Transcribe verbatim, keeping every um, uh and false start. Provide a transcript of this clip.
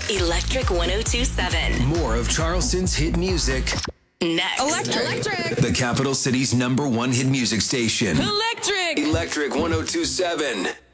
Electric one oh two seven. More of Charleston's hit music. Next. Electric. Electric. The capital city's number one hit music station. Electric. Electric one oh two seven.